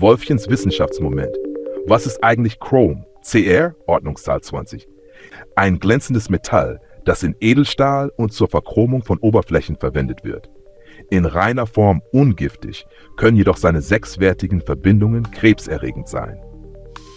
Wolfchens Wissenschaftsmoment. Was ist eigentlich Chrom? Cr, Ordnungszahl 20. Ein glänzendes Metall, das in Edelstahl und zur Verchromung von Oberflächen verwendet wird. In reiner Form ungiftig, können jedoch seine sechswertigen Verbindungen krebserregend sein.